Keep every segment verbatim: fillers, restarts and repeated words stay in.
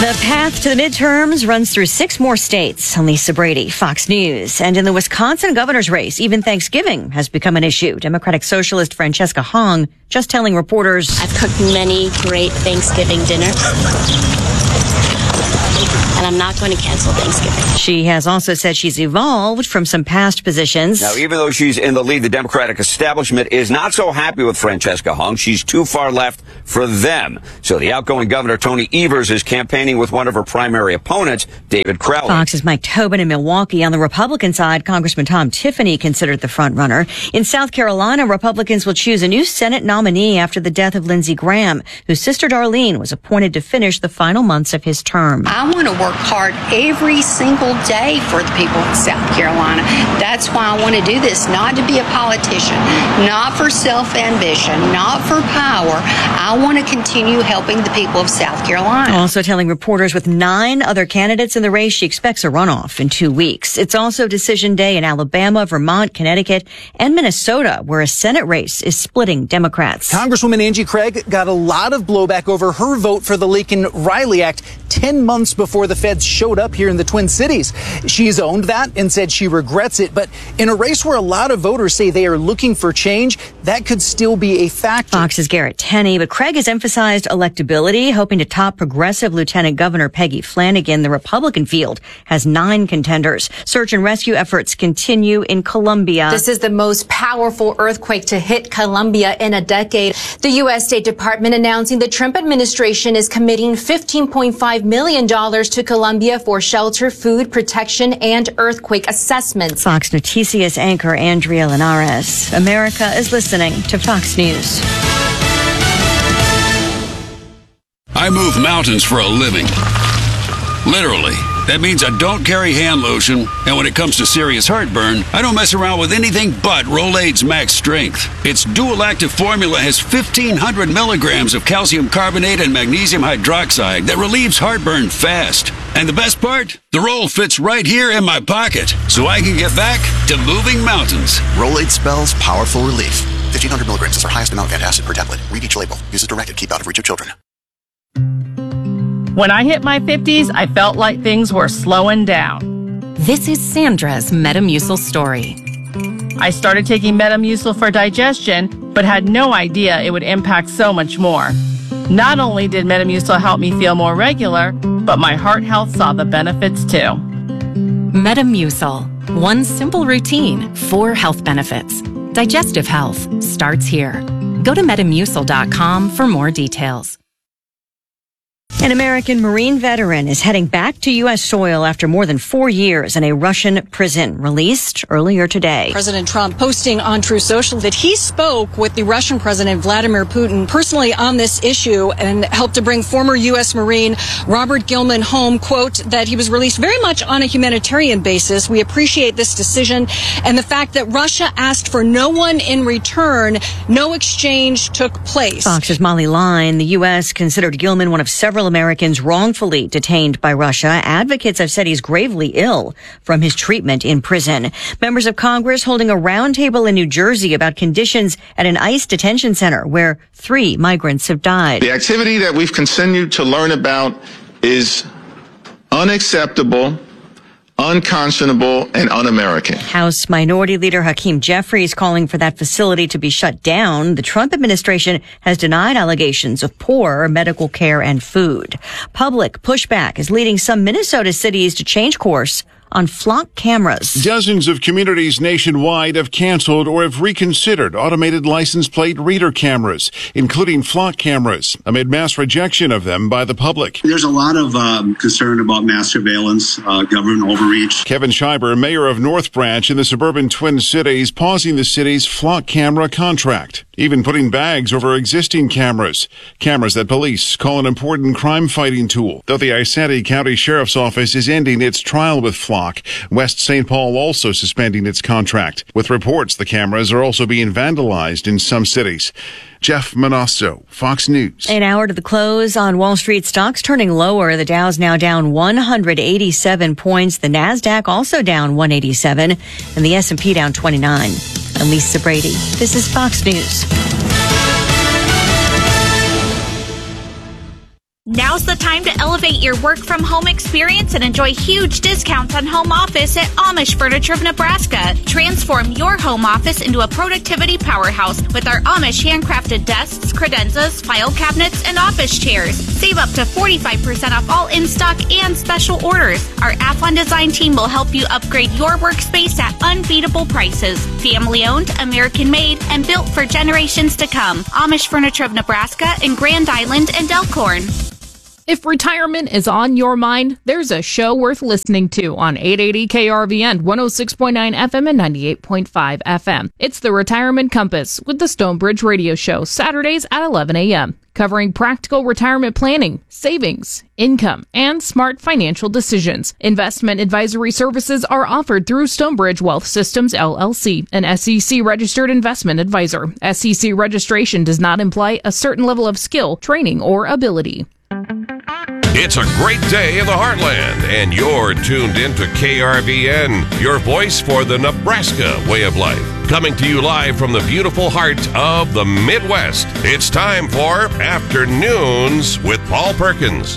The path to the midterms runs through six more states. I'm Lisa Brady, Fox News. And in the Wisconsin governor's race, even Thanksgiving has become an issue. Democratic Socialist Francesca Hong just telling reporters, I've cooked many great Thanksgiving dinners, and I'm not going to cancel Thanksgiving. She has also said she's evolved from some past positions. Now, even though she's in the lead, the Democratic establishment is not so happy with Francesca Hong. She's too far left for them. So the outgoing Governor Tony Evers is campaigning with one of her primary opponents, David Crowley. Fox's Mike Tobin in Milwaukee. On the Republican side, Congressman Tom Tiffany considered the front runner. In South Carolina, Republicans will choose a new Senate nominee after the death of Lindsey Graham, whose sister Darlene was appointed to finish the final months of his term. I want to work hard every single day for the people of South Carolina. That's why I want to do this, not to be a politician, not for self-ambition, not for power. I want to continue helping the people of South Carolina. Also telling reporters with nine other candidates in the race, she expects a runoff in two weeks. It's also decision day in Alabama, Vermont, Connecticut, and Minnesota, where a Senate race is splitting Democrats. Congresswoman Angie Craig got a lot of blowback over her vote for the Laken-Riley Act ten months before the feds showed up here in the Twin Cities. She's owned that and said she regrets it. But in a race where a lot of voters say they are looking for change, that could still be a factor. Fox's Garrett Tenney, but Craig has emphasized electability, hoping to top progressive Lieutenant Governor Peggy Flanagan. The Republican field has nine contenders. Search and rescue efforts continue in Colombia. This is the most powerful earthquake to hit Colombia in a decade. The U S State Department announcing the Trump administration is committing fifteen point five million dollars to Colombia for shelter, food protection, and earthquake assessments. Fox Noticias anchor Andrea Linares. America is listening to Fox News. I move mountains for a living. Literally. That means I don't carry hand lotion, and when it comes to serious heartburn, I don't mess around with anything but Rolaids Max Strength. Its dual-active formula has fifteen hundred milligrams of calcium carbonate and magnesium hydroxide that relieves heartburn fast. And the best part? The roll fits right here in my pocket, so I can get back to moving mountains. Rolaids spells powerful relief. fifteen hundred milligrams is our highest amount of antacid per tablet. Read each label. Use as directed. Keep out of reach of children. When I hit my fifties, I felt like things were slowing down. This is Sandra's Metamucil story. I started taking Metamucil for digestion, but had no idea it would impact so much more. Not only did Metamucil help me feel more regular, but my heart health saw the benefits too. Metamucil. One simple routine, four health benefits. Digestive health starts here. Go to metamucil dot com for more details. An American Marine veteran is heading back to U S soil after more than four years in a Russian prison, released earlier today. President Trump posting on Truth Social that he spoke with the Russian President Vladimir Putin personally on this issue and helped to bring former U S Marine Robert Gilman home. Quote, that he was released very much on a humanitarian basis. We appreciate this decision and the fact that Russia asked for no one in return. No exchange took place. Fox's Molly Line. The U S considered Gilman one of several Americans wrongfully detained by Russia. Advocates have said he's gravely ill from his treatment in prison. Members of Congress holding a roundtable in New Jersey about conditions at an ICE detention center where three migrants have died. The activity that we've continued to learn about is unacceptable, unconscionable, and un-American. House Minority Leader Hakeem Jeffries calling for that facility to be shut down. The Trump administration has denied allegations of poor medical care and food. Public pushback is leading some Minnesota cities to change course on flock cameras. Dozens of communities nationwide have canceled or have reconsidered automated license plate reader cameras, including flock cameras, amid mass rejection of them by the public. There's a lot of um, concern about mass surveillance, uh, government overreach. Kevin Schreiber, mayor of North Branch in the suburban Twin Cities, pausing the city's flock camera contract, even putting bags over existing cameras, cameras that police call an important crime-fighting tool. Though the Isanti County Sheriff's Office is ending its trial with flock, West Saint Paul also suspending its contract, with reports the cameras are also being vandalized in some cities. Jeff Manasso, Fox News. An hour to the close on Wall Street. Stocks turning lower. The Dow's now down one hundred eighty-seven points. The Nasdaq also down one hundred eighty-seven, and the S and P down twenty-nine. I'm Lisa Brady. This is Fox News. Now's the time to elevate your work from home experience and enjoy huge discounts on home office at Amish Furniture of Nebraska. Transform your home office into a productivity powerhouse with our Amish handcrafted desks, credenzas, file cabinets, and office chairs. Save up to forty-five percent off all in-stock and special orders. Our Athlon Design team will help you upgrade your workspace at unbeatable prices. Family-owned, American-made, and built for generations to come. Amish Furniture of Nebraska in Grand Island and Elkhorn. If retirement is on your mind, there's a show worth listening to on eight eighty K R V N, one oh six point nine F M and ninety-eight point five F M. It's the Retirement Compass with the Stonebridge Radio Show, Saturdays at eleven a.m., covering practical retirement planning, savings, income, and smart financial decisions. Investment advisory services are offered through Stonebridge Wealth Systems, L L C, an S E C-registered investment advisor. S E C registration does not imply a certain level of skill, training, or ability. It's a great day in the heartland, and you're tuned in to K R V N, your voice for the Nebraska way of life. Coming to you live from the beautiful heart of the Midwest, it's time for Afternoons with Paul Perkins.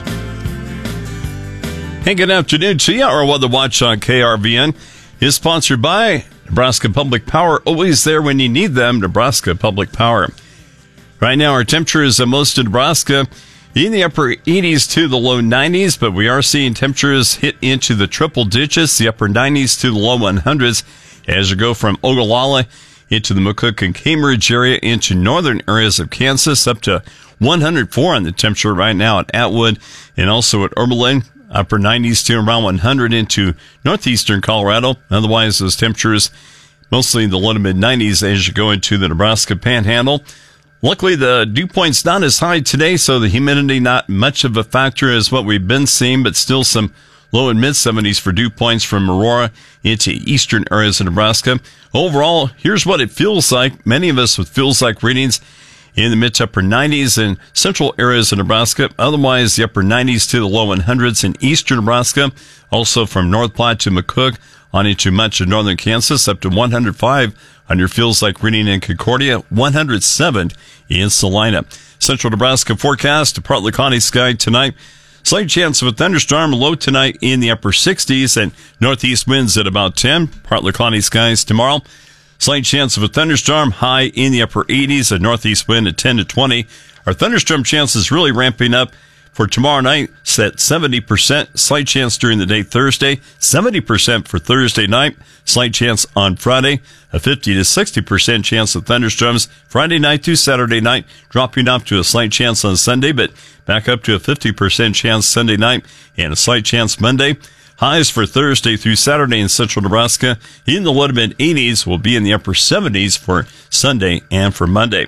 Hey, good afternoon to you. Our Weather Watch on K R V N is sponsored by Nebraska Public Power, always there when you need them, Nebraska Public Power. Right now, our temperature is in most of Nebraska in the upper eighties to the low nineties, but we are seeing temperatures hit into the triple digits, the upper nineties to the low hundreds, as you go from Ogallala into the McCook and Cambridge area into northern areas of Kansas, up to one hundred four on the temperature right now at Atwood and also at Oberlin, upper nineties to around one hundred into northeastern Colorado. Otherwise, those temperatures mostly in the low to mid nineties as you go into the Nebraska Panhandle. Luckily, the dew point's not as high today, so the humidity not much of a factor as what we've been seeing, but still some low and mid seventies for dew points from Aurora into eastern areas of Nebraska. Overall, here's what it feels like. Many of us with feels like readings in the mid to upper nineties in central areas of Nebraska. Otherwise, the upper nineties to the low hundreds in eastern Nebraska. Also from North Platte to McCook on into much of northern Kansas, up to one hundred five on your feels like reading in Concordia, one hundred seven in Salina. Central Nebraska forecast, partly cloudy sky tonight. Slight chance of a thunderstorm, low tonight in the upper sixties, and northeast winds at about ten. Partly cloudy skies tomorrow. Slight chance of a thunderstorm, high in the upper eighties, a northeast wind at ten to twenty. Our thunderstorm chances really ramping up for tomorrow night, set seventy percent. Slight chance during the day Thursday, seventy percent for Thursday night. Slight chance on Friday, a fifty to sixty percent chance of thunderstorms. Friday night to Saturday night, dropping off to a slight chance on Sunday, but back up to a fifty percent chance Sunday night and a slight chance Monday. Highs for Thursday through Saturday in central Nebraska in the low to mid eighties, will be in the upper seventies for Sunday and for Monday.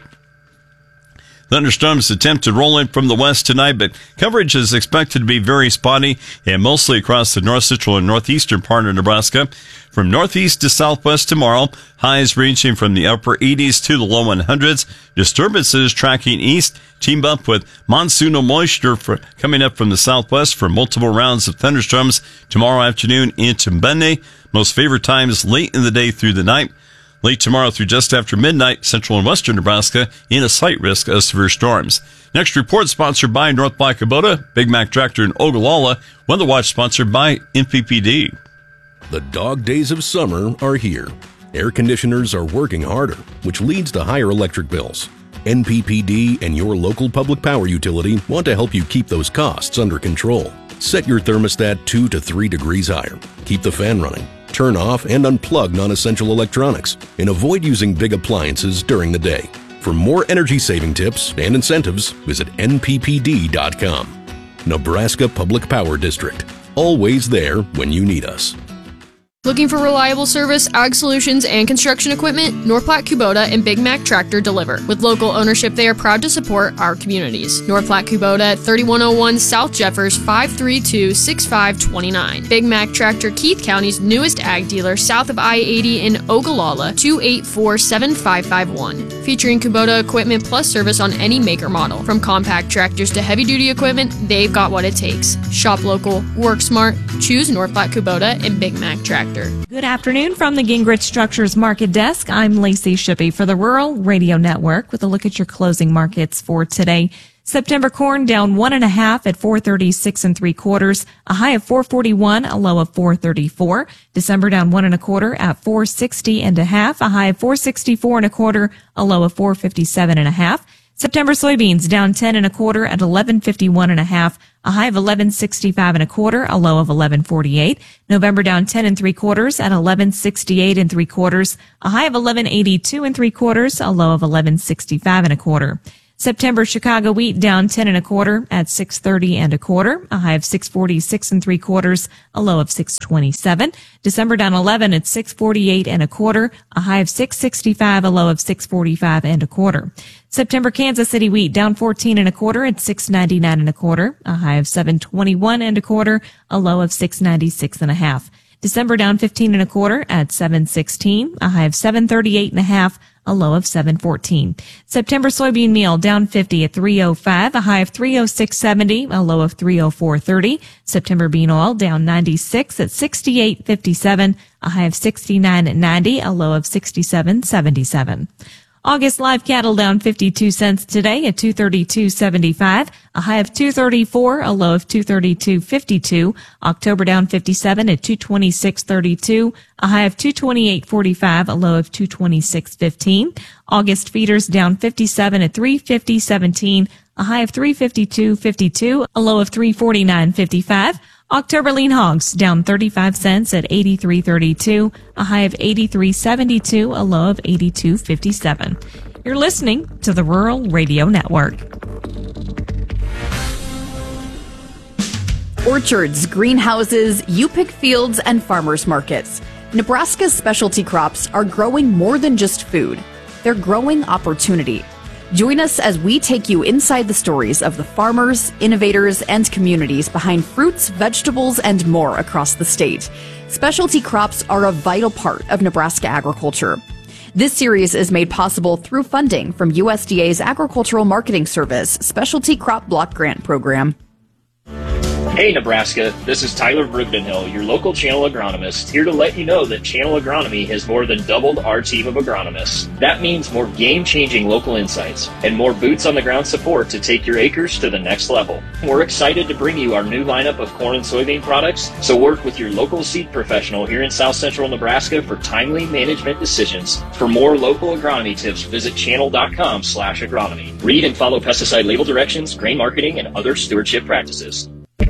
Thunderstorms attempt to roll in from the west tonight, but coverage is expected to be very spotty and mostly across the north central and northeastern part of Nebraska. From northeast to southwest tomorrow, highs ranging from the upper eighties to the low hundreds. Disturbances tracking east, team up with monsoonal moisture for, coming up from the southwest for multiple rounds of thunderstorms tomorrow afternoon into Monday. Most favored times late in the day through the night. Late tomorrow through just after midnight, central and western Nebraska in a slight risk of severe storms. Next report sponsored by North Black Kubota, Big Mac Tractor in Ogallala. Weather Watch sponsored by N P P D. The dog days of summer are here. Air conditioners are working harder, which leads to higher electric bills. N P P D and your local public power utility want to help you keep those costs under control. Set your thermostat two to three degrees higher. Keep the fan running. Turn off and unplug non-essential electronics, and avoid using big appliances during the day. For more energy-saving tips and incentives, visit N P P D dot com. Nebraska Public Power District. Always there when you need us. Looking for reliable service, ag solutions, and construction equipment? North Platte Kubota and Big Mac Tractor deliver. With local ownership, they are proud to support our communities. North Platte Kubota at thirty-one oh one South Jeffers, five three two, six five two nine. Big Mac Tractor, Keith County's newest ag dealer, south of I eighty in Ogallala, two eight four, seven five five one. Featuring Kubota equipment plus service on any make or model. From compact tractors to heavy-duty equipment, they've got what it takes. Shop local, work smart, choose North Platte Kubota and Big Mac Tractor. Good afternoon from the Gingrich Structures Market Desk. I'm Lacey Shippey for the Rural Radio Network with a look at your closing markets for today. September corn down one and a half at four thirty-six and three quarters, a high of four forty-one, a low of four thirty-four. December down one and a quarter at four sixty and a half, a high of four sixty-four and a quarter, a low of four fifty-seven and a half. September soybeans down ten and a quarter at eleven fifty-one and a half, a high of eleven sixty-five and a quarter, a low of eleven forty-eight. November down ten and three quarters at eleven sixty-eight and three quarters, a high of eleven eighty-two and three quarters, a low of eleven sixty-five and a quarter. September Chicago wheat down ten and a quarter at six thirty and a quarter, a high of six forty-six and three quarters, a low of six twenty-seven. December down eleven at six forty-eight and a quarter, a high of six sixty-five, a low of six forty-five and a quarter. September Kansas City wheat down fourteen and a quarter at six ninety-nine and a quarter, a high of seven twenty-one and a quarter, a low of six ninety-six and a half. December down fifteen and a quarter at seven sixteen, a high of seven thirty-eight and a half, a low of seven fourteen. September soybean meal down fifty at three oh five, a high of three oh six seventy, a low of three oh four thirty. September bean oil down ninety-six at sixty-eight fifty-seven, a high of sixty-nine ninety, a low of sixty-seven seventy-seven. August live cattle down fifty-two cents today at two thirty-two seventy-five, a high of two thirty-four, a low of two thirty-two fifty-two. October down fifty-seven at two twenty-six thirty-two, a high of two twenty-eight forty-five, a low of two twenty-six fifteen. August feeders down fifty-seven at three fifty seventeen, a high of three fifty-two fifty-two, a low of three forty-nine fifty-five. October lean hogs down thirty-five cents at eighty-three thirty-two, a high of eighty-three seventy-two, a low of eighty-two fifty-seven. You're listening to the Rural Radio Network. Orchards, greenhouses, U-pick fields, and farmers markets. Nebraska's specialty crops are growing more than just food. They're growing opportunity. Join us as we take you inside the stories of the farmers, innovators, and communities behind fruits, vegetables, and more across the state. Specialty crops are a vital part of Nebraska agriculture. This series is made possible through funding from U S D A's Agricultural Marketing Service Specialty Crop Block Grant Program. Hey Nebraska, this is Tyler Brugdenhill, your local channel agronomist, here to let you know that Channel Agronomy has more than doubled our team of agronomists. That means more game-changing local insights and more boots-on-the-ground support to take your acres to the next level. We're excited to bring you our new lineup of corn and soybean products, so work with your local seed professional here in South Central Nebraska for timely management decisions. For more local agronomy tips, visit channel.com slash agronomy. Read and follow pesticide label directions, grain marketing, and other stewardship practices.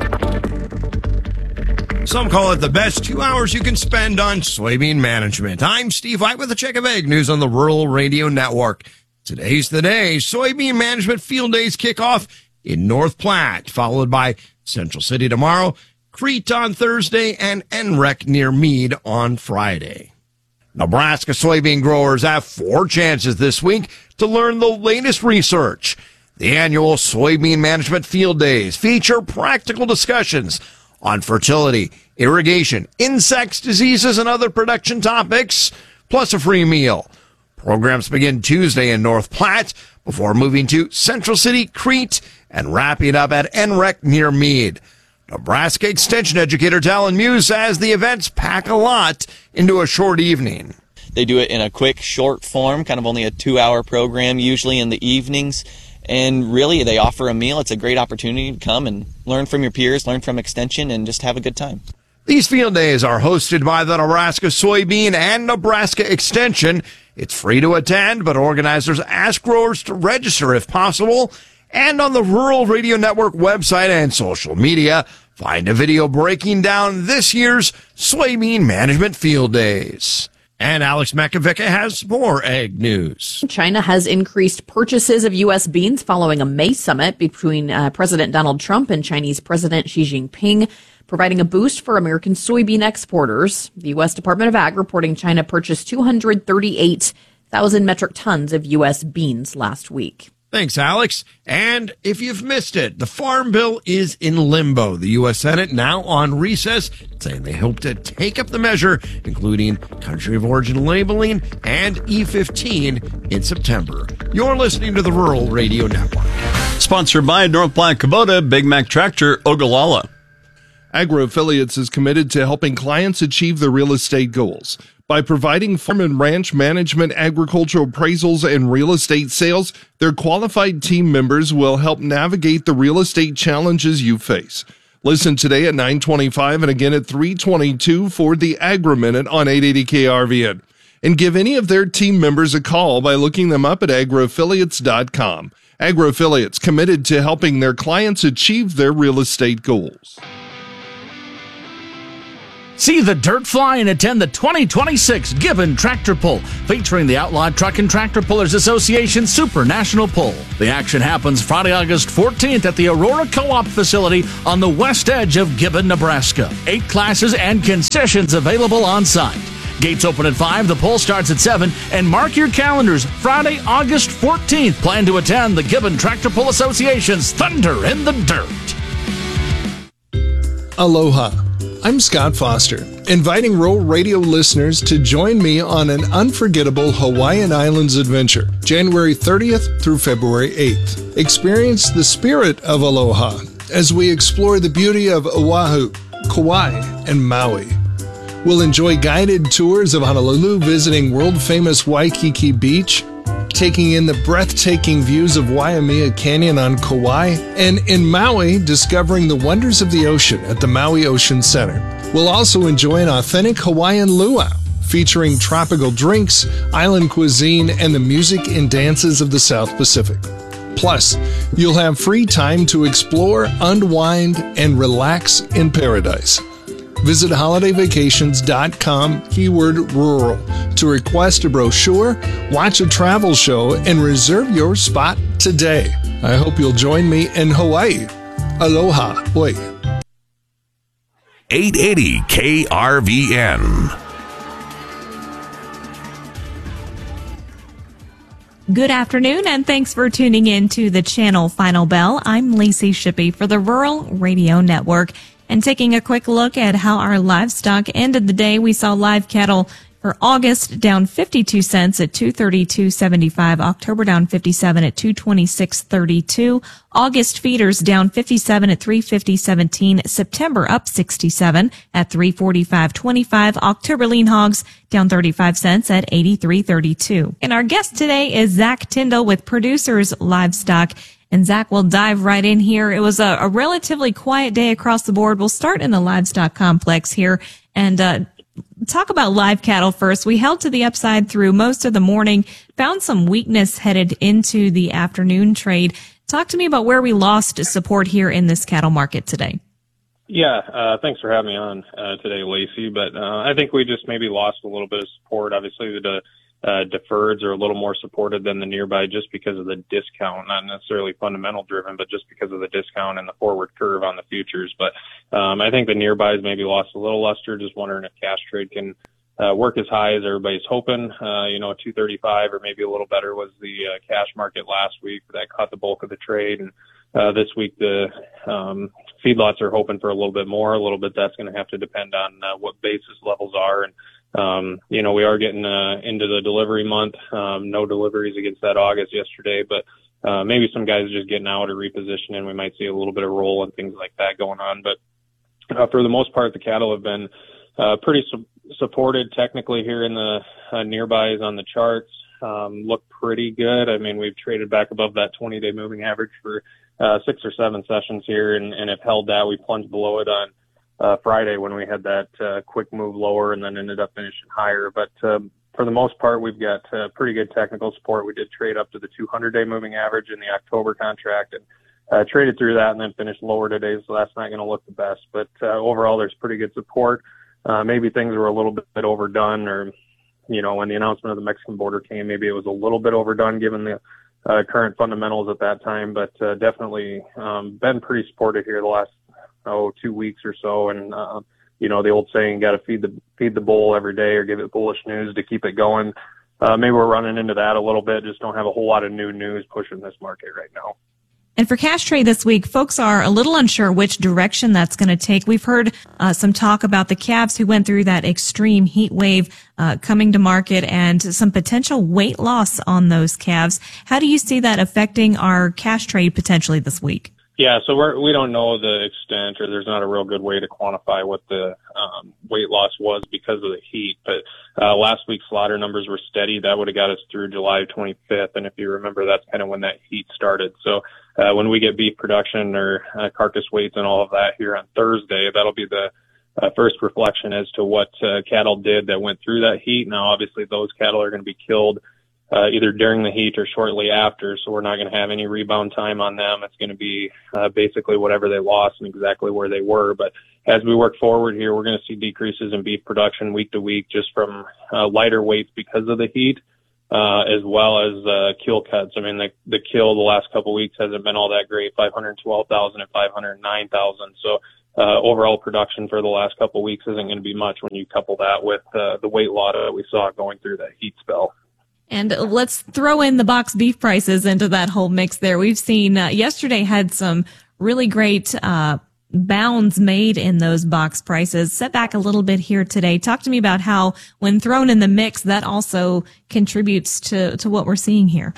Some call it the best two hours you can spend on soybean management. I'm Steve White with a check of Ag News on the Rural Radio Network. Today's the day. Soybean management field days kick off in North Platte, followed by Central City tomorrow, Crete on Thursday, and N R E C near Meade on Friday. Nebraska soybean growers have four chances this week to learn the latest research. The annual soybean management field days feature practical discussions on fertility, irrigation, insects, diseases, and other production topics, plus a free meal. Programs begin Tuesday in North Platte before moving to Central City, Crete, and wrapping up at N R E C near Meade. Nebraska Extension educator Talon Muse says the events pack a lot into a short evening. They do it in a quick, short form, kind of only a two-hour program, usually in the evenings. And really, they offer a meal. It's a great opportunity to come and learn from your peers, learn from Extension, and just have a good time. These field days are hosted by the Nebraska Soybean and Nebraska Extension. It's free to attend, but organizers ask growers to register if possible. And on the Rural Radio Network website and social media, find a video breaking down this year's soybean management field days. And Alex Makovica has more Ag News. China has increased purchases of U S beans following a May summit between uh, President Donald Trump and Chinese President Xi Jinping, providing a boost for American soybean exporters. The U S Department of Ag reporting China purchased two hundred thirty-eight thousand metric tons of U S beans last week. Thanks, Alex. And if you've missed it, the Farm Bill is in limbo. The U S Senate now on recess, saying they hope to take up the measure, including country of origin labeling and E fifteen in September. You're listening to the Rural Radio Network. Sponsored by North Platte Kubota, Big Mac Tractor, Ogallala. Agro Affiliates is committed to helping clients achieve their real estate goals. By providing farm and ranch management, agricultural appraisals, and real estate sales, their qualified team members will help navigate the real estate challenges you face. Listen today at nine twenty-five and again at three twenty-two for the Agri Minute on eight eighty K R V N. And give any of their team members a call by looking them up at agri affiliates dot com. Agri Affiliates, committed to helping their clients achieve their real estate goals. See the dirt fly and attend the twenty twenty-six Gibbon Tractor Pull, featuring the Outlawed Truck and Tractor Pullers Association Super National Pull. The action happens Friday, August fourteenth at the Aurora Co-op facility on the west edge of Gibbon, Nebraska. Eight classes and concessions available on site. Gates open at five, the pull starts at seven, and mark your calendars. Friday, August fourteenth. Plan to attend the Gibbon Tractor Pull Association's Thunder in the Dirt. Aloha. I'm Scott Foster, inviting Rural Radio listeners to join me on an unforgettable Hawaiian Islands adventure, January thirtieth through February eighth. Experience the spirit of aloha as we explore the beauty of Oahu, Kauai, and Maui. We'll enjoy guided tours of Honolulu, visiting world-famous Waikiki Beach, taking in the breathtaking views of Waimea Canyon on Kauai, and in Maui, discovering the wonders of the ocean at the Maui Ocean Center. We'll also enjoy an authentic Hawaiian luau, featuring tropical drinks, island cuisine, and the music and dances of the South Pacific. Plus, you'll have free time to explore, unwind, and relax in paradise. Visit holiday vacations dot com, keyword rural, to request a brochure, watch a travel show, and reserve your spot today. I hope you'll join me in Hawaii. Aloha. Oi. eight eighty K R V N. Good afternoon, and thanks for tuning in to the channel Final Bell. I'm Lacey Shippey for the Rural Radio Network. And taking a quick look at how our livestock ended the day, we saw live cattle for August down fifty-two cents at two thirty-two seventy-five. October down fifty-seven at two twenty-six thirty-two. August feeders down fifty-seven at three fifty seventeen. September up sixty-seven at three forty-five twenty-five. October lean hogs down thirty-five cents at eighty-three thirty-two. And our guest today is Zach Tyndall with Producers Livestock. And Zach will dive right in here. It was a, a relatively quiet day across the board. We'll start in the livestock complex here and uh, talk about live cattle first. We held to the upside through most of the morning, found some weakness headed into the afternoon trade. Talk to me about where we lost support here in this cattle market today. Yeah, uh, thanks for having me on uh, today, Lacey. But uh, I think we just maybe lost a little bit of support. Obviously, the Uh, deferreds are a little more supported than the nearby just because of the discount, not necessarily fundamental driven, but just because of the discount and the forward curve on the futures. But um, I think the nearbys maybe lost a little luster. Just wondering if cash trade can uh, work as high as everybody's hoping. Uh, you know, two thirty-five or maybe a little better was the uh, cash market last week. That caught the bulk of the trade. And uh, this week the um, feedlots are hoping for a little bit more. A little bit that's going to have to depend on uh, what basis levels are. And Um, you know, we are getting uh, into the delivery month. Um, no deliveries against that August yesterday, but uh, maybe some guys just getting out or repositioning. We might see a little bit of roll and things like that going on. But uh, for the most part, the cattle have been uh, pretty su- supported technically here in the uh, nearbys on the charts. Um, look pretty good. I mean, we've traded back above that twenty-day moving average for uh, six or seven sessions here, and, and have held that. We plunged below it on Uh, Friday when we had that uh, quick move lower and then ended up finishing higher. But um, for the most part, we've got uh, pretty good technical support. We did trade up to the two hundred day moving average in the October contract and uh, traded through that and then finished lower today, so that's not going to look the best. But uh, overall, there's pretty good support. Uh, maybe things were a little bit overdone, or, you know, when the announcement of the Mexican border came, maybe it was a little bit overdone given the uh, current fundamentals at that time. But uh, definitely um, been pretty supported here the last oh, two weeks or so. And, uh, you know, the old saying, got to feed the, feed the bull every day or give it bullish news to keep it going. Uh, maybe we're running into that a little bit. Just don't have a whole lot of new news pushing this market right now. And for cash trade this week, folks are a little unsure which direction that's going to take. We've heard uh, some talk about the calves who went through that extreme heat wave uh, coming to market and some potential weight loss on those calves. How do you see that affecting our cash trade potentially this week? Yeah, so we're, we don't know the extent, or there's not a real good way to quantify what the um, weight loss was because of the heat. But uh, last week's slaughter numbers were steady. That would have got us through July twenty-fifth. And if you remember, that's kind of when that heat started. So uh, when we get beef production or uh, carcass weights and all of that here on Thursday, that'll be the uh, first reflection as to what uh, cattle did that went through that heat. Now, obviously, those cattle are going to be killed Uh, either during the heat or shortly after, so we're not going to have any rebound time on them. It's going to be uh, basically whatever they lost and exactly where they were. But as we work forward here, we're going to see decreases in beef production week to week just from uh, lighter weights because of the heat, uh, as well as uh, kill cuts. I mean, the, the kill the last couple of weeks hasn't been all that great, five hundred twelve thousand and five hundred nine thousand. So uh, overall production for the last couple of weeks isn't going to be much when you couple that with uh, the weight loss that we saw going through that heat spell. And let's throw in the box beef prices into that whole mix there. We've seen uh, yesterday had some really great uh bounds made in those box prices. Set back a little bit here today. Talk to me about how, when thrown in the mix, that also contributes to, to what we're seeing here.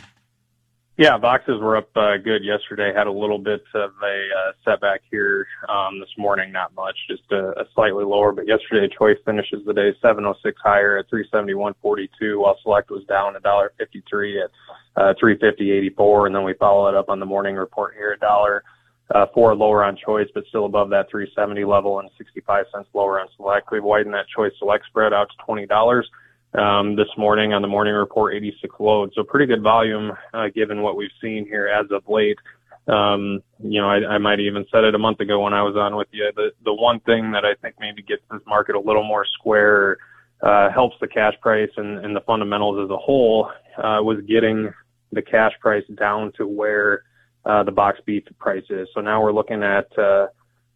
Yeah, boxes were up uh, good yesterday. Had a little bit of a uh, setback here um, this morning, not much, just a, a slightly lower. But yesterday, choice finishes the day seven oh six higher at three seventy-one forty-two, while select was down one dollar fifty-three at uh, three fifty eighty-four. And then we follow it up on the morning report here, a dollar uh, four lower on choice, but still above that three seventy level, and sixty-five cents lower on select. We've widened that choice select spread out to twenty dollars. Um, this morning on the morning report, eighty-six loads. So pretty good volume, uh, given what we've seen here as of late. Um, you know, I, I might have even said it a month ago when I was on with you. The, the one thing that I think maybe gets this market a little more square, uh, helps the cash price and, and the fundamentals as a whole, uh, was getting the cash price down to where, uh, the box beef price is. So now we're looking at, uh,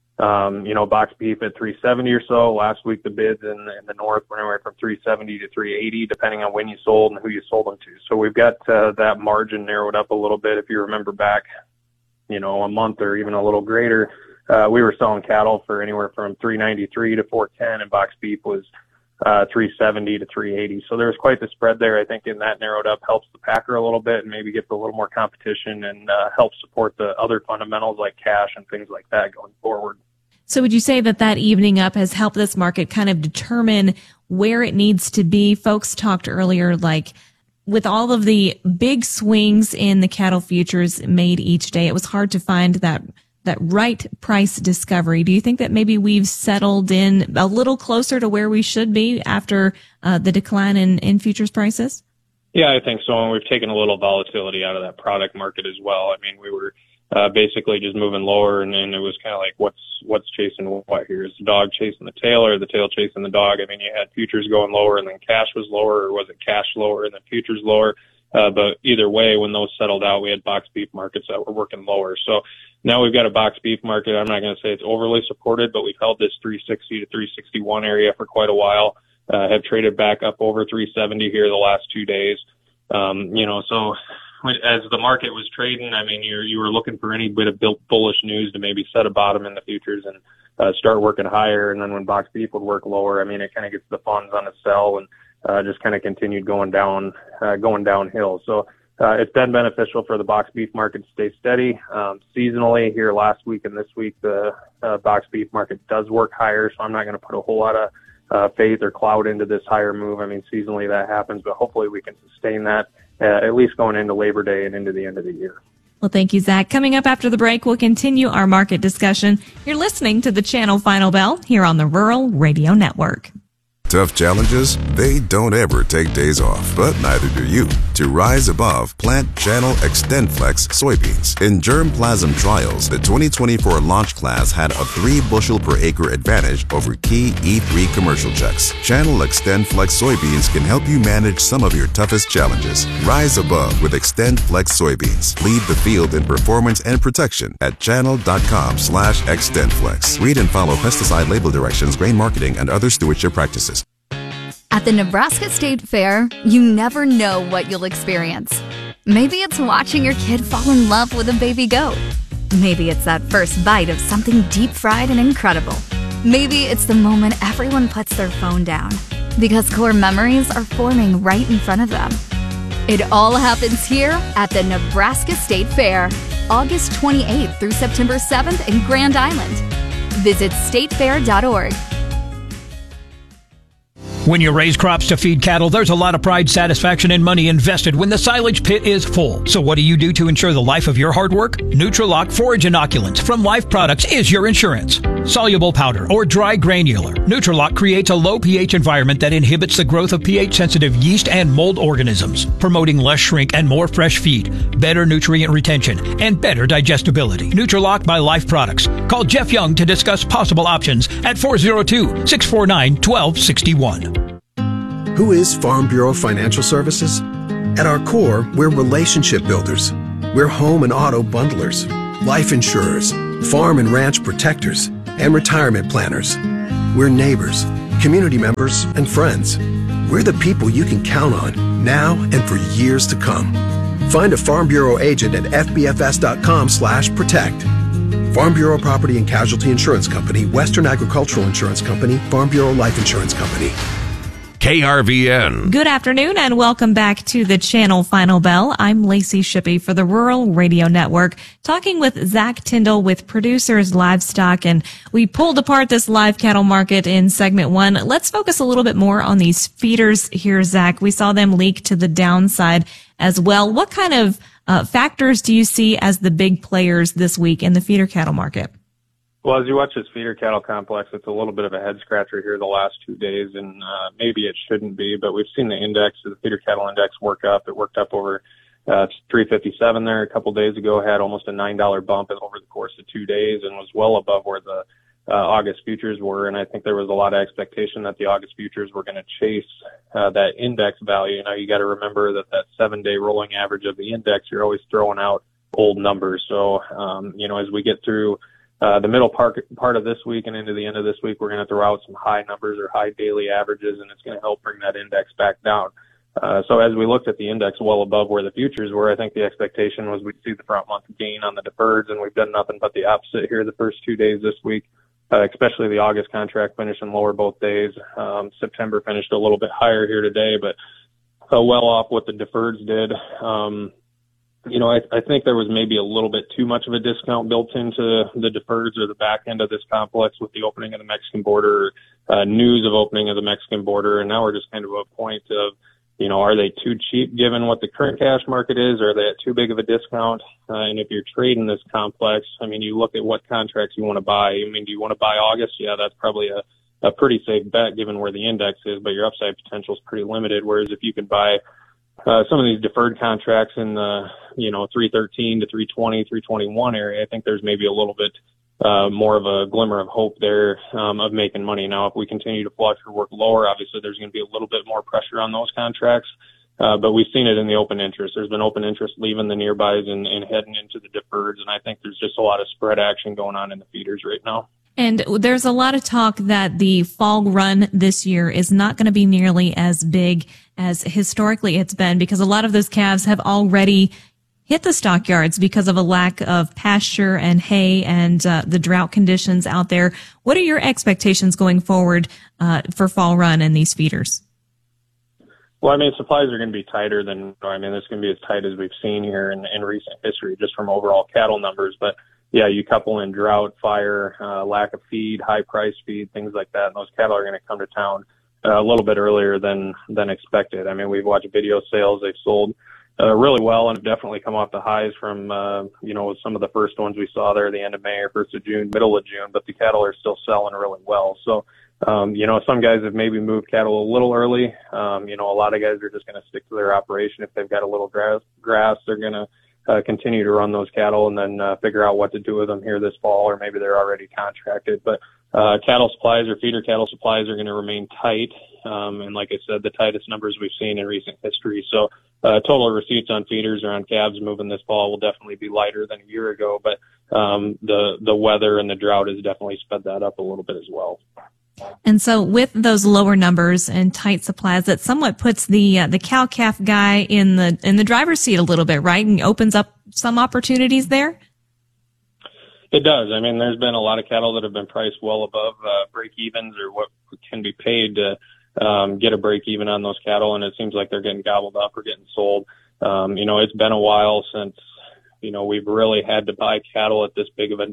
Um, you know, box beef at three seventy or so. Last week, the bids in, in the north were anywhere from three seventy to three eighty, depending on when you sold and who you sold them to. So we've got uh, that margin narrowed up a little bit. If you remember back, you know, a month or even a little greater, uh, we were selling cattle for anywhere from three ninety-three to four ten, and box beef was uh, three seventy to three eighty. So there's quite the spread there. I think in that narrowed up helps the packer a little bit and maybe gets a little more competition and uh, helps support the other fundamentals like cash and things like that going forward. So would you say that that evening up has helped this market kind of determine where it needs to be? Folks talked earlier, like with all of the big swings in the cattle futures made each day, it was hard to find that that right price discovery. Do you think that maybe we've settled in a little closer to where we should be after uh, the decline in, in futures prices? Yeah, I think so. And we've taken a little volatility out of that product market as well. I mean, we were Uh, basically just moving lower, and then it was kind of like, what's what's chasing what here? Is the dog chasing the tail or the tail chasing the dog? I mean, you had futures going lower and then cash was lower, or was it cash lower and then futures lower? Uh, but either way, when those settled out, we had box beef markets that were working lower. So now we've got a box beef market. I'm not going to say it's overly supported, but we've held this three sixty to three sixty-one area for quite a while, uh, have traded back up over three seventy here the last two days. Um, you know, so as the market was trading, I mean, you you were looking for any bit of bullish news to maybe set a bottom in the futures and uh, start working higher. And then when box beef would work lower, I mean, it kind of gets the funds on a sell and uh, just kind of continued going down, uh, going downhill. So uh, it's been beneficial for the box beef market to stay steady. Um, seasonally here last week and this week, the uh, box beef market does work higher. So I'm not going to put a whole lot of uh, faith or cloud into this higher move. I mean, seasonally that happens, but hopefully we can sustain that. Uh, at least going into Labor Day and into the end of the year. Well, thank you, Zach. Coming up after the break, we'll continue our market discussion. You're listening to the Channel Final Bell here on the Rural Radio Network. Tough challenges, they don't ever take days off, but neither do you. To rise above, plant Channel XtendFlex soybeans. In germplasm trials, the twenty twenty-four launch class had a three bushel per acre advantage over key E three commercial checks. Channel XtendFlex soybeans can help you manage some of your toughest challenges. Rise above with XtendFlex soybeans. Lead the field in performance and protection at channel.com slash XtendFlex. Read and follow pesticide label directions, grain marketing, and other stewardship practices. At the Nebraska State Fair, you never know what you'll experience. Maybe it's watching your kid fall in love with a baby goat. Maybe it's that first bite of something deep-fried and incredible. Maybe it's the moment everyone puts their phone down because core memories are forming right in front of them. It all happens here at the Nebraska State Fair, August twenty-eighth through September seventh in Grand Island. Visit state fair dot org. When you raise crops to feed cattle, there's a lot of pride, satisfaction, and money invested when the silage pit is full. So what do you do to ensure the life of your hard work? Nutrilock Forage Inoculants from Life Products is your insurance. Soluble powder or dry granular, Nutrilock creates a low pH environment that inhibits the growth of pH-sensitive yeast and mold organisms, promoting less shrink and more fresh feed, better nutrient retention, and better digestibility. Nutrilock by Life Products. Call Jeff Young to discuss possible options at four oh two, six four nine, one two six one. Who is Farm Bureau Financial Services? At our core, we're relationship builders. We're home and auto bundlers, life insurers, farm and ranch protectors, and retirement planners. We're neighbors, community members, and friends. We're the people you can count on now and for years to come. Find a Farm Bureau agent at f b f s dot com slash protect. Farm Bureau Property and Casualty Insurance Company, Western Agricultural Insurance Company, Farm Bureau Life Insurance Company. K R V N. Good afternoon and welcome back to the channel Final Bell. I'm Lacey Shippey for the Rural Radio Network, talking with Zach Tyndall with Producers Livestock, and we pulled apart this live cattle market in segment one. Let's focus a little bit more on these feeders here, Zach. We saw them leak to the downside as well. What kind of uh, factors do you see as the big players this week in the feeder cattle market? Well, as you watch this feeder cattle complex, it's a little bit of a head scratcher here the last two days, and uh, maybe it shouldn't be, but we've seen the index, the feeder cattle index, work up. It worked up over uh, three fifty-seven there a couple days ago, had almost a nine dollar bump over the course of two days, and was well above where the uh, August futures were. And I think there was a lot of expectation that the August futures were going to chase uh, that index value. Now, you got to remember that that seven-day rolling average of the index, you're always throwing out old numbers. So, um, you know, as we get through Uh, the middle part, part of this week and into the end of this week, we're going to throw out some high numbers or high daily averages, and it's going to help bring that index back down. Uh, so as we looked at the index well above where the futures were, I think the expectation was we'd see the front month gain on the deferreds, and we've done nothing but the opposite here the first two days this week, uh, especially the August contract finishing lower both days. Um, September finished a little bit higher here today, but uh, well off what the deferreds did. Um, You know, I, I think there was maybe a little bit too much of a discount built into the deferreds or the back end of this complex with the opening of the Mexican border, uh, news of opening of the Mexican border. And now we're just kind of at a point of, you know, are they too cheap given what the current cash market is? Or are they at too big of a discount? Uh, and if you're trading this complex, I mean, you look at what contracts you want to buy. I mean, do you want to buy August? Yeah, that's probably a, a pretty safe bet given where the index is, but your upside potential is pretty limited. Whereas if you can buy Uh, some of these deferred contracts in the, you know, three thirteen to three twenty, three twenty-one area, I think there's maybe a little bit uh, more of a glimmer of hope there um, of making money. Now, if we continue to flush or work lower, obviously there's going to be a little bit more pressure on those contracts. Uh, but we've seen it in the open interest. There's been open interest leaving the nearbys and, and heading into the deferreds. And I think there's just a lot of spread action going on in the feeders right now. And there's a lot of talk that the fall run this year is not going to be nearly as big as historically it's been, because a lot of those calves have already hit the stockyards because of a lack of pasture and hay and uh, the drought conditions out there. What are your expectations going forward uh, for fall run and these feeders? Well, I mean, supplies are going to be tighter than, I mean, it's going to be as tight as we've seen here in, in recent history, just from overall cattle numbers. But yeah, you couple in drought, fire, uh, lack of feed, high price feed, things like that, and those cattle are going to come to town uh, a little bit earlier than than expected. I mean, we've watched video sales; they've sold uh, really well, and have definitely come off the highs from uh, you know some of the first ones we saw there at the end of May or first of June, middle of June. But the cattle are still selling really well. So, um, you know, some guys have maybe moved cattle a little early. Um, you know, a lot of guys are just going to stick to their operation. If they've got a little grass, grass, they're going to Uh, continue to run those cattle and then uh, figure out what to do with them here this fall, or maybe they're already contracted. But uh, cattle supplies or feeder cattle supplies are going to remain tight. Um, and like I said, the tightest numbers we've seen in recent history. So uh, total receipts on feeders or on calves moving this fall will definitely be lighter than a year ago. But um, the, the weather and the drought has definitely sped that up a little bit as well. And so with those lower numbers and tight supplies, that somewhat puts the uh, the cow-calf guy in the in the driver's seat a little bit, right? And opens up some opportunities there? It does. I mean, there's been a lot of cattle that have been priced well above uh, break-evens or what can be paid to um, get a break-even on those cattle, and it seems like they're getting gobbled up or getting sold. Um, you know, it's been a while since, you know, we've really had to buy cattle at this big of a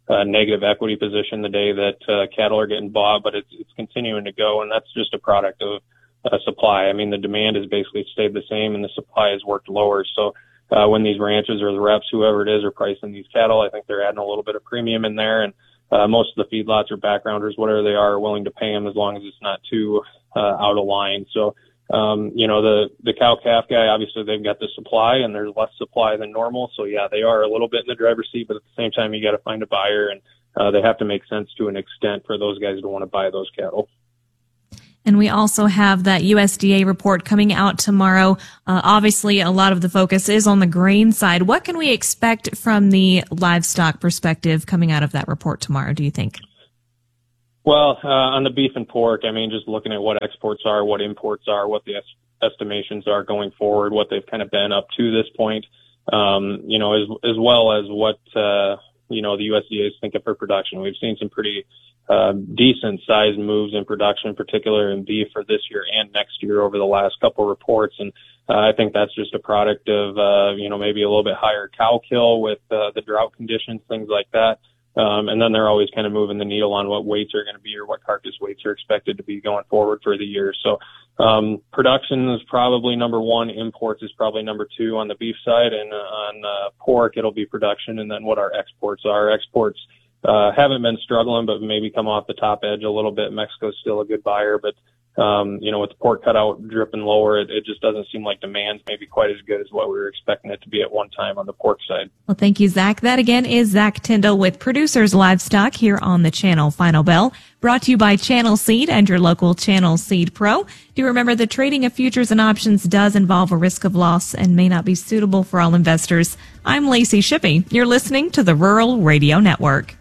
uh, negative equity position the day that uh, cattle are getting bought, but it's, it's continuing to go, and that's just a product of uh, supply. I mean, the demand has basically stayed the same, and the supply has worked lower. So uh, when these ranches or the reps, whoever it is, are pricing these cattle, I think they're adding a little bit of premium in there, and uh, most of the feedlots or backgrounders, whatever they are, are willing to pay them as long as it's not too uh, out of line. So Um, you know, the, the cow-calf guy, obviously they've got the supply and there's less supply than normal. So yeah, they are a little bit in the driver's seat, but at the same time, you got to find a buyer, and uh, they have to make sense to an extent for those guys to want to buy those cattle. And we also have that U S D A report coming out tomorrow. Uh, obviously, a lot of the focus is on the grain side. What can we expect from the livestock perspective coming out of that report tomorrow, do you think? Well, uh, on the beef and pork, I mean, just looking at what exports are, what imports are, what the es- estimations are going forward, what they've kind of been up to this point, um, you know, as, as well as what, uh, you know, the U S D A is thinking for production. We've seen some pretty uh, decent sized moves in production, in particular in beef for this year and next year over the last couple reports. And uh, I think that's just a product of, uh, you know, maybe a little bit higher cow kill with uh, the drought conditions, things like that. Um, and then they're always kind of moving the needle on what weights are going to be or what carcass weights are expected to be going forward for the year. So, um, production is probably number one. Imports is probably number two on the beef side. And uh, on uh, pork, it'll be production. And then what our exports are. Exports uh, haven't been struggling, but maybe come off the top edge a little bit. Mexico's still a good buyer, but Um, you know, with the pork cutout dripping lower, it, it just doesn't seem like demand's maybe quite as good as what we were expecting it to be at one time on the pork side. Well, thank you, Zach. That again is Zach Tyndall with Producers Livestock here on the Channel Final Bell, brought to you by Channel Seed and your local Channel Seed Pro. Do remember the trading of futures and options does involve a risk of loss and may not be suitable for all investors. I'm Lacey Shippey. You're listening to the Rural Radio Network.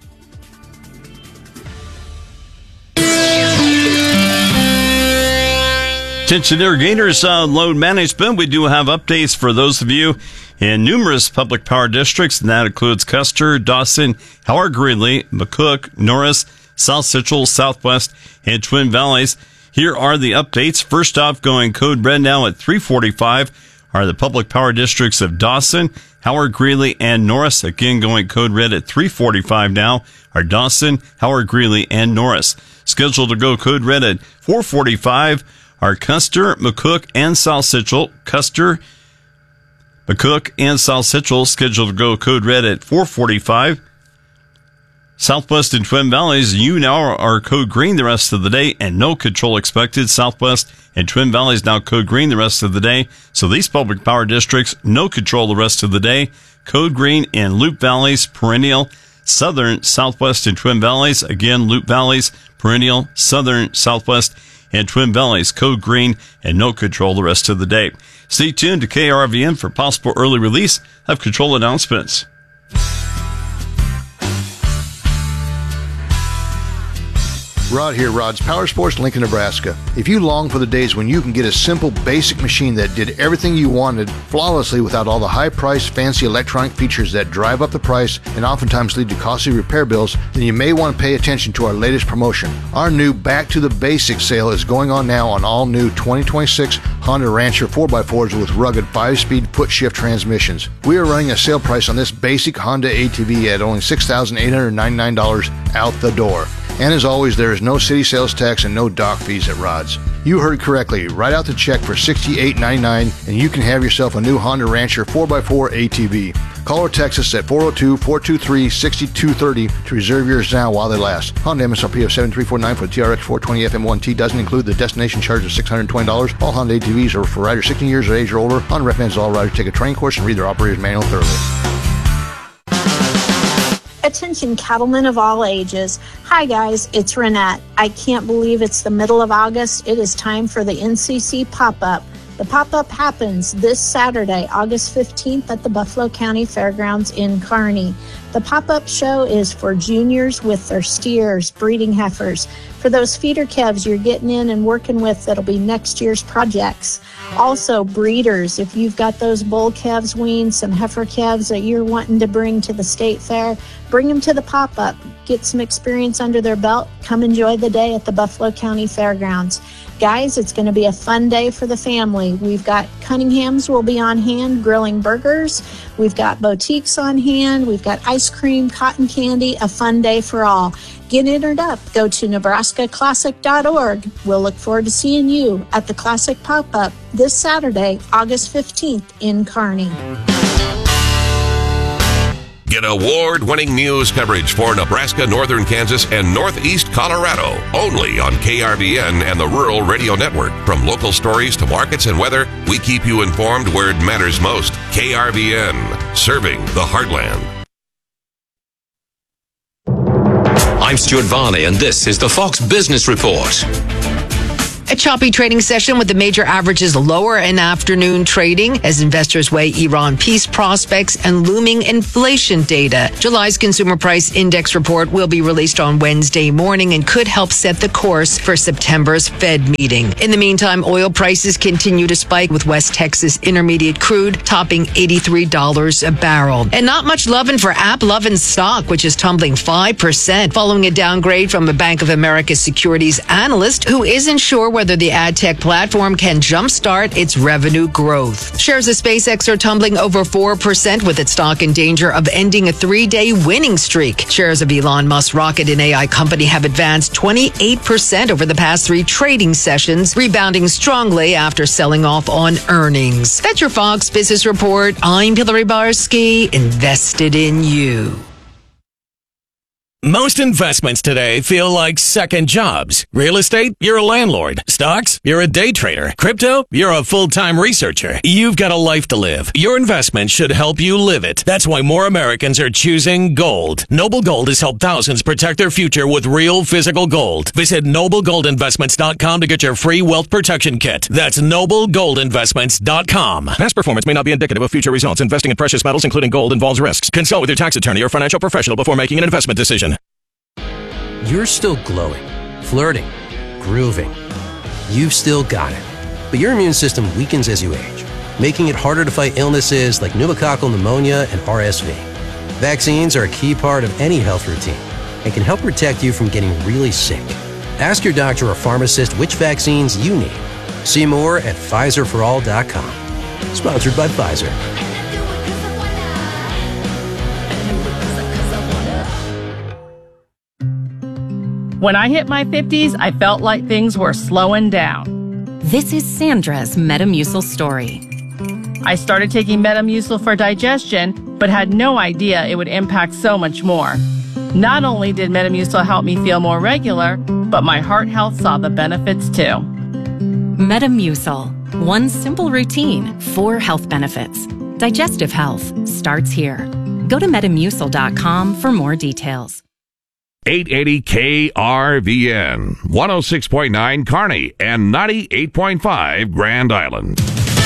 Attention irrigators on load management. We do have updates for those of you in numerous public power districts, and that includes Custer, Dawson, Howard Greeley, McCook, Norris, South Central, Southwest, and Twin Valleys. Here are the updates. First off, going code red now at three forty-five are the public power districts of Dawson, Howard Greeley, and Norris. Again, going code red at three forty-five now are Dawson, Howard Greeley, and Norris. Scheduled to go code red at four forty-five are Custer, McCook, and South Central. Custer, McCook, and South Central scheduled to go code red at four forty-five. Southwest and Twin Valleys, you now are code green the rest of the day and no control expected. Southwest and Twin Valleys now code green the rest of the day. So these public power districts, no control the rest of the day. Code green in Loop Valleys, perennial. Southern, Southwest, and Twin Valleys. Again, Loop Valleys, perennial, Southern, Southwest, and Twin Valleys, code green and no control the rest of the day. Stay tuned to K R V N for possible early release of control announcements. Rod here, Rod's Power Sports, Lincoln, Nebraska. If you long for the days when you can get a simple, basic machine that did everything you wanted flawlessly without all the high-priced, fancy electronic features that drive up the price and oftentimes lead to costly repair bills, then you may want to pay attention to our latest promotion. Our new Back to the Basics sale is going on now on all new twenty twenty-six Honda Rancher four by fours with rugged five-speed foot-shift transmissions. We are running a sale price on this basic Honda A T V at only six thousand eight hundred ninety-nine dollars out the door. And as always, there is no city sales tax and no dock fees at Rod's. You heard correctly. Write out the check for sixty-eight ninety-nine and you can have yourself a new Honda Rancher four by four A T V. Call or text us at four oh two, four two three, six two three oh to reserve yours now while they last. Honda M S R P of seven three four nine for the T R X four twenty F M one T doesn't include the destination charge of six hundred twenty dollars. All Honda A T Vs are for riders sixteen years of age or older. Honda recommends all riders take a training course and read their operator's manual thoroughly. Attention cattlemen of all ages. Hi guys, it's Renette. I can't believe it's the middle of August. It is time for the N C C pop-up. The pop-up happens this Saturday, August fifteenth at the Buffalo County Fairgrounds in Kearney. The pop-up show is for juniors with their steers, breeding heifers. For those feeder calves you're getting in and working with, that'll be next year's projects. Also, breeders, if you've got those bull calves weaned, some heifer calves that you're wanting to bring to the state fair, bring them to the pop-up. Get some experience under their belt. Come enjoy the day at the Buffalo County Fairgrounds. Guys, it's going to be a fun day for the family. We've got Cunningham's will be on hand grilling burgers. We've got boutiques on hand. We've got ice cream, cotton candy, a fun day for all. Get entered up. Go to Nebraska Classic dot org. We'll look forward to seeing you at the Classic Pop-Up this Saturday, August fifteenth in Kearney. Get award-winning news coverage for Nebraska, Northern Kansas, and Northeast Colorado. Only on K R V N and the Rural Radio Network. From local stories to markets and weather, we keep you informed where it matters most. K R V N, serving the heartland. I'm Stuart Varney, and this is the Fox Business Report. A choppy trading session with the major averages lower in afternoon trading as investors weigh Iran peace prospects and looming inflation data. July's consumer price index report will be released on Wednesday morning and could help set the course for September's Fed meeting. In the meantime, oil prices continue to spike with West Texas Intermediate crude topping eighty-three dollars a barrel. And not much loving for AppLovin stock, which is tumbling five percent following a downgrade from a Bank of America securities analyst who isn't sure whether the ad tech platform can jumpstart its revenue growth. Shares of SpaceX are tumbling over four percent with its stock in danger of ending a three-day winning streak. Shares of Elon Musk's rocket and A I company have advanced twenty-eight percent over the past three trading sessions, rebounding strongly after selling off on earnings. That's your Fox Business Report. I'm Hillary Barsky, invested in you. Most investments today feel like second jobs. Real estate, you're a landlord. Stocks, you're a day trader. Crypto, you're a full-time researcher. You've got a life to live. Your investment should help you live it. That's why more Americans are choosing gold. Noble Gold has helped thousands protect their future with real physical gold. Visit noble gold investments dot com to get your free wealth protection kit. That's noble gold investments dot com. Past performance may not be indicative of future results. Investing in precious metals, including gold, involves risks. Consult with your tax attorney or financial professional before making an investment decision. You're still glowing, flirting, grooving. You've still got it. But your immune system weakens as you age, making it harder to fight illnesses like pneumococcal pneumonia and R S V. Vaccines are a key part of any health routine and can help protect you from getting really sick. Ask your doctor or pharmacist which vaccines you need. See more at Pfizer for all dot com. Sponsored by Pfizer. When I hit my fifties, I felt like things were slowing down. This is Sandra's Metamucil story. I started taking Metamucil for digestion, but had no idea it would impact so much more. Not only did Metamucil help me feel more regular, but my heart health saw the benefits too. Metamucil. One simple routine, four health benefits. Digestive health starts here. Go to metamucil dot com for more details. eight eighty K R V N, one oh six point nine Kearney, and ninety-eight point five Grand Island.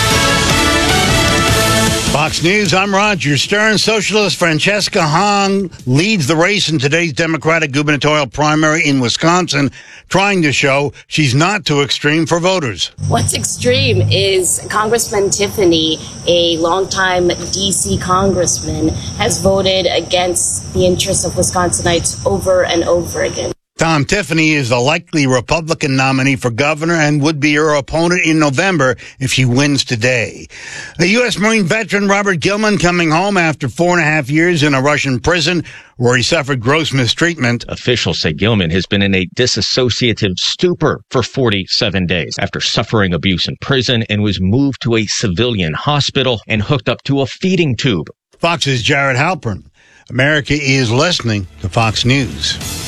Fox News, I'm Roger Stern. Socialist Francesca Hahn leads the race in today's Democratic gubernatorial primary in Wisconsin, trying to show she's not too extreme for voters. What's extreme is Congressman Tiffany, a longtime D C congressman, has voted against the interests of Wisconsinites over and over again. Tom Tiffany is the likely Republican nominee for governor and would be her opponent in November if she wins today. A U S Marine veteran, Robert Gilman, coming home after four and a half years in a Russian prison where he suffered gross mistreatment. Officials say Gilman has been in a dissociative stupor for forty-seven days after suffering abuse in prison and was moved to a civilian hospital and hooked up to a feeding tube. Fox's Jared Halpern. America is listening to Fox News.